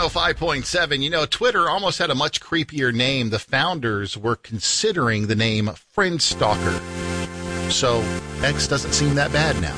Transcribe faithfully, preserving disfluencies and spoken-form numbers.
oh five point seven. You know, Twitter almost had a much creepier name. The founders were considering the name Friendstalker. So X doesn't seem that bad now.